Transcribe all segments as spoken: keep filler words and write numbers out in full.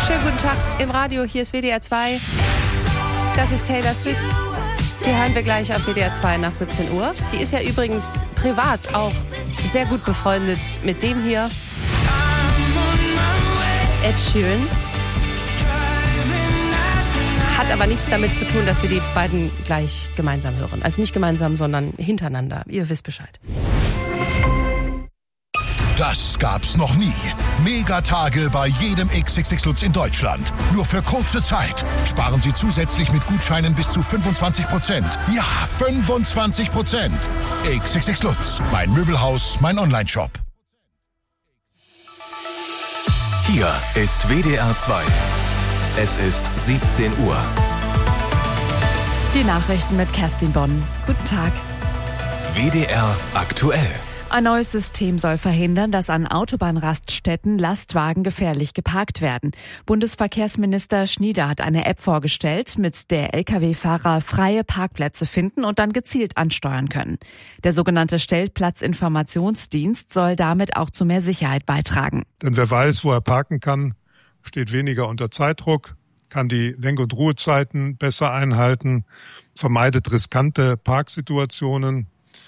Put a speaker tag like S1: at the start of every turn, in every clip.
S1: Schönen guten Tag im Radio, hier ist W D R zwei. Das ist Taylor Swift. Die hören wir gleich auf W D R zwei nach siebzehn Uhr. Die ist ja übrigens privat auch sehr gut befreundet mit dem hier, Ed Sheeran. Hat aber nichts damit zu tun, dass wir die beiden gleich gemeinsam hören. Also nicht gemeinsam, sondern hintereinander. Ihr wisst Bescheid.
S2: Das gab's noch nie. Megatage bei jedem X X X Lutz in Deutschland. Nur für kurze Zeit. Sparen Sie zusätzlich mit Gutscheinen bis zu fünfundzwanzig Prozent. Ja, fünfundzwanzig Prozent. X X X Lutz. Mein Möbelhaus, mein Onlineshop.
S3: Hier ist W D R zwei. Es ist siebzehn Uhr.
S4: Die Nachrichten mit Kerstin Bonn. Guten Tag.
S3: W D R aktuell.
S4: Ein neues System soll verhindern, dass an Autobahnraststätten Lastwagen gefährlich geparkt werden. Bundesverkehrsminister Schnieder hat eine App vorgestellt, mit der L K W-Fahrer freie Parkplätze finden und dann gezielt ansteuern können. Der sogenannte Stellplatzinformationsdienst soll damit auch zu mehr Sicherheit beitragen.
S5: Denn wer weiß, wo er parken kann, steht weniger unter Zeitdruck, kann die Lenk- und Ruhezeiten besser einhalten, vermeidet riskante Parksituationen,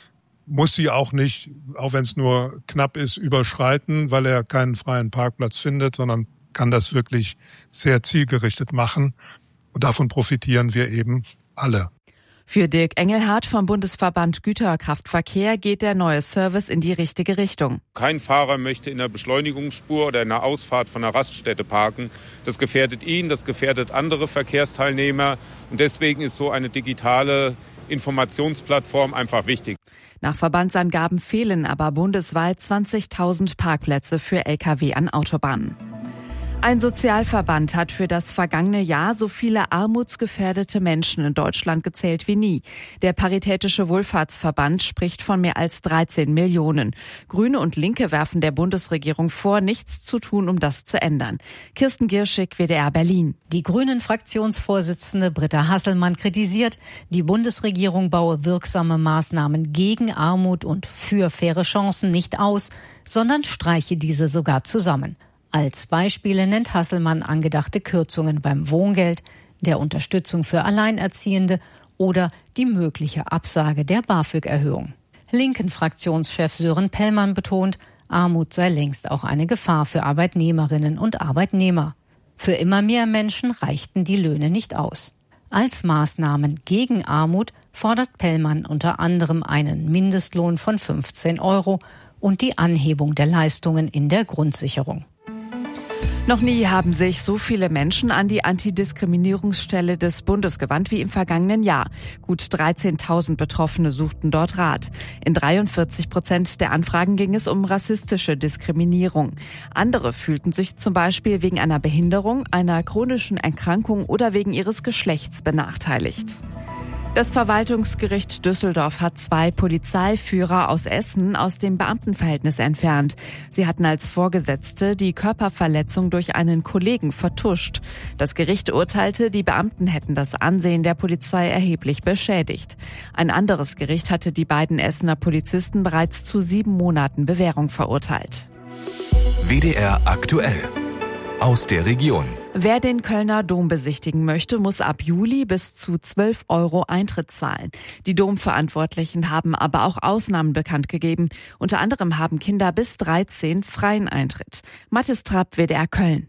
S5: muss sie auch nicht, auch wenn es nur knapp ist, überschreiten, weil er keinen freien Parkplatz findet, sondern kann das wirklich sehr zielgerichtet machen. Und davon profitieren wir eben alle.
S4: Für Dirk Engelhardt vom Bundesverband Güterkraftverkehr geht der neue Service in die richtige Richtung.
S6: Kein Fahrer möchte in der Beschleunigungsspur oder in der Ausfahrt von einer Raststätte parken. Das gefährdet ihn, das gefährdet andere Verkehrsteilnehmer. Und deswegen ist so eine digitale Informationsplattform einfach wichtig.
S4: Nach Verbandsangaben fehlen aber bundesweit zwanzigtausend Parkplätze für L K W an Autobahnen. Ein Sozialverband hat für das vergangene Jahr so viele armutsgefährdete Menschen in Deutschland gezählt wie nie. Der Paritätische Wohlfahrtsverband spricht von mehr als dreizehn Millionen. Grüne und Linke werfen der Bundesregierung vor, nichts zu tun, um das zu ändern. Kirsten Gierschig, W D R Berlin.
S7: Die Grünen-Fraktionsvorsitzende Britta Hasselmann kritisiert, die Bundesregierung baue wirksame Maßnahmen gegen Armut und für faire Chancen nicht aus, sondern streiche diese sogar zusammen. Als Beispiele nennt Hasselmann angedachte Kürzungen beim Wohngeld, der Unterstützung für Alleinerziehende oder die mögliche Absage der BAföG-Erhöhung. Linken-Fraktionschef Sören Pellmann betont, Armut sei längst auch eine Gefahr für Arbeitnehmerinnen und Arbeitnehmer. Für immer mehr Menschen reichten die Löhne nicht aus. Als Maßnahmen gegen Armut fordert Pellmann unter anderem einen Mindestlohn von fünfzehn Euro und die Anhebung der Leistungen in der Grundsicherung.
S4: Noch nie haben sich so viele Menschen an die Antidiskriminierungsstelle des Bundes gewandt wie im vergangenen Jahr. Gut dreizehntausend Betroffene suchten dort Rat. In dreiundvierzig Prozent der Anfragen ging es um rassistische Diskriminierung. Andere fühlten sich zum Beispiel wegen einer Behinderung, einer chronischen Erkrankung oder wegen ihres Geschlechts benachteiligt. Das Verwaltungsgericht Düsseldorf hat zwei Polizeiführer aus Essen aus dem Beamtenverhältnis entfernt. Sie hatten als Vorgesetzte die Körperverletzung durch einen Kollegen vertuscht. Das Gericht urteilte, die Beamten hätten das Ansehen der Polizei erheblich beschädigt. Ein anderes Gericht hatte die beiden Essener Polizisten bereits zu sieben Monaten Bewährung verurteilt.
S3: W D R aktuell. Aus der Region.
S4: Wer den Kölner Dom besichtigen möchte, muss ab Juli bis zu zwölf Euro Eintritt zahlen. Die Domverantwortlichen haben aber auch Ausnahmen bekannt gegeben. Unter anderem haben Kinder bis dreizehn freien Eintritt. Mathis Trapp, W D R Köln.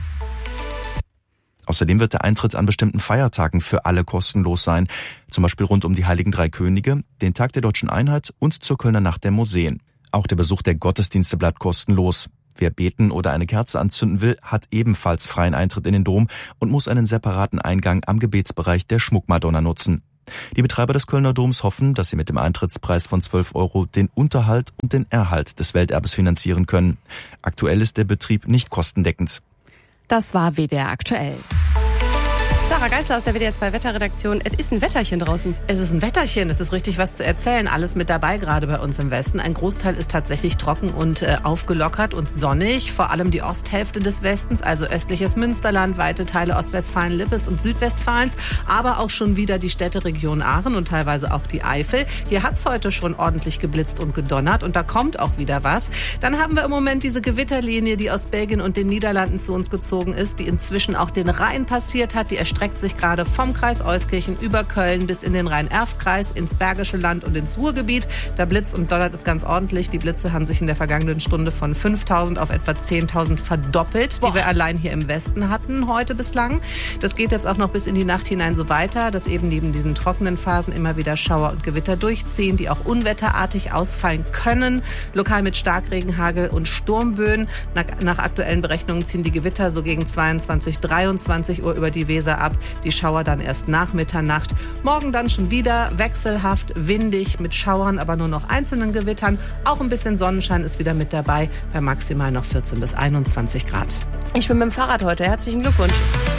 S8: Außerdem wird der Eintritt an bestimmten Feiertagen für alle kostenlos sein. Zum Beispiel rund um die Heiligen Drei Könige, den Tag der Deutschen Einheit und zur Kölner Nacht der Museen. Auch der Besuch der Gottesdienste bleibt kostenlos. Wer beten oder eine Kerze anzünden will, hat ebenfalls freien Eintritt in den Dom und muss einen separaten Eingang am Gebetsbereich der Schmuckmadonna nutzen. Die Betreiber des Kölner Doms hoffen, dass sie mit dem Eintrittspreis von zwölf Euro den Unterhalt und den Erhalt des Welterbes finanzieren können. Aktuell ist der Betrieb nicht kostendeckend.
S4: Das war W D R aktuell.
S1: Sarah Geisler aus der W D R zwei Wetterredaktion. Es ist ein Wetterchen draußen.
S9: Es ist ein Wetterchen, es ist richtig was zu erzählen. Alles mit dabei, gerade bei uns im Westen. Ein Großteil ist tatsächlich trocken und äh, aufgelockert und sonnig. Vor allem die Osthälfte des Westens, also östliches Münsterland, weite Teile Ostwestfalen-Lippes und Südwestfalens. Aber auch schon wieder die Städteregion Aachen und teilweise auch die Eifel. Hier hat es heute schon ordentlich geblitzt und gedonnert und da kommt auch wieder was. Dann haben wir im Moment diese Gewitterlinie, die aus Belgien und den Niederlanden zu uns gezogen ist, die inzwischen auch den Rhein passiert hat. Die streckt sich gerade vom Kreis Euskirchen über Köln bis in den Rhein-Erft-Kreis, ins Bergische Land und ins Ruhrgebiet. Da blitzt und donnert es ganz ordentlich. Die Blitze haben sich in der vergangenen Stunde von fünftausend auf etwa zehntausend verdoppelt, Boah. die wir allein hier im Westen hatten heute bislang. Das geht jetzt auch noch bis in die Nacht hinein so weiter, dass eben neben diesen trockenen Phasen immer wieder Schauer und Gewitter durchziehen, die auch unwetterartig ausfallen können. Lokal mit Starkregen, Hagel und Sturmböen. Nach, nach aktuellen Berechnungen ziehen die Gewitter so gegen zweiundzwanzig, dreiundzwanzig Uhr über die Weser ab. Die Schauer dann erst nach Mitternacht. Morgen dann schon wieder wechselhaft, windig, mit Schauern, aber nur noch einzelnen Gewittern. Auch ein bisschen Sonnenschein ist wieder mit dabei, bei maximal noch vierzehn bis einundzwanzig Grad.
S1: Ich bin mit dem Fahrrad heute. Herzlichen Glückwunsch.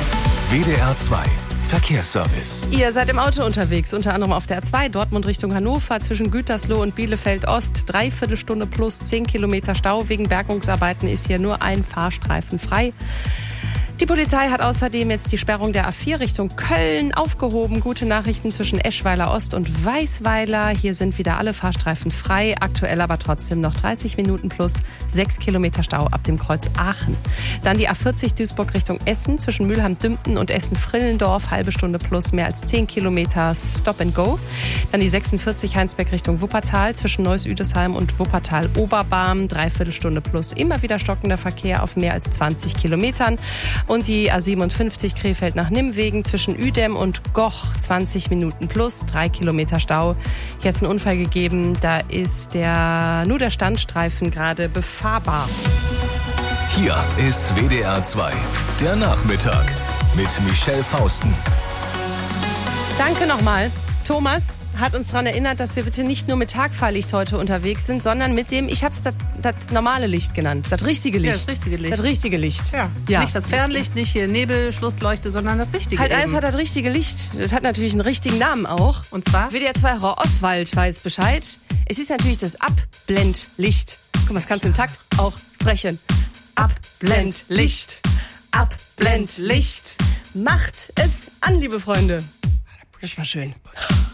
S3: W D R zwei Verkehrsservice.
S1: Ihr seid im Auto unterwegs, unter anderem auf der A zwei, Dortmund Richtung Hannover, zwischen Gütersloh und Bielefeld Ost. Dreiviertelstunde plus zehn Kilometer Stau. Wegen Bergungsarbeiten ist hier nur ein Fahrstreifen frei. Die Polizei hat außerdem jetzt die Sperrung der A vier Richtung Köln aufgehoben. Gute Nachrichten zwischen Eschweiler Ost und Weißweiler. Hier sind wieder alle Fahrstreifen frei. Aktuell aber trotzdem noch dreißig Minuten plus sechs Kilometer Stau ab dem Kreuz Aachen. Dann die A vierzig Duisburg Richtung Essen zwischen Mülheim-Dümpten und Essen-Frillendorf. Halbe Stunde plus mehr als zehn Kilometer Stop and Go. Dann die sechsundvierzig Heinsberg Richtung Wuppertal zwischen Neuss-Üdesheim und Wuppertal-Oberbarm. Dreiviertelstunde plus immer wieder stockender Verkehr auf mehr als zwanzig Kilometern. Und die A siebenundfünfzig Krefeld nach Nimwegen zwischen Uedem und Goch, zwanzig Minuten plus, drei Kilometer Stau. Hier hat es einen Unfall gegeben, da ist der, nur der Standstreifen gerade befahrbar.
S3: Hier ist W D R zwei, der Nachmittag mit Michelle Fausten.
S1: Danke nochmal. Thomas hat uns daran erinnert, dass wir bitte nicht nur mit Tagfahrlicht heute unterwegs sind, sondern mit dem, ich habe es das normale Licht genannt, das richtige Licht.
S9: Ja, das richtige Licht.
S1: Das richtige Licht.
S9: Ja.
S1: Ja.
S9: Nicht das Fernlicht, nicht hier Nebel, Schlussleuchte, sondern das richtige
S1: Halt
S9: eben.
S1: einfach das richtige Licht. Das hat natürlich einen richtigen Namen auch.
S9: Und zwar?
S1: W D R zwei Oswald weiß Bescheid. Es ist natürlich das Abblendlicht. Guck mal, das kannst du im Takt auch sprechen. Abblendlicht. Abblendlicht. Macht es an, liebe Freunde. Das war schön.